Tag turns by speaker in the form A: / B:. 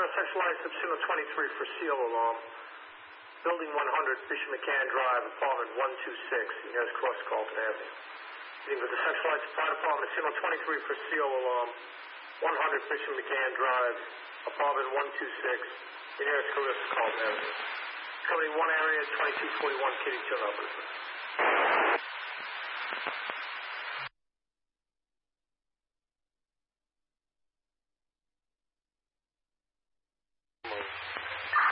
A: Central Lights of Signal 23 for seal alarm. Building 100, Bishop McCann Drive, apartment 126, nearest cross Carlton Avenue. Meeting with the Central Lights Fire Department, Signal 23 for seal alarm. 100 Bishop McCann Drive, apartment 126, nearest cross Carlton Avenue. Covering one area, 2241 Kitty Chill Upper.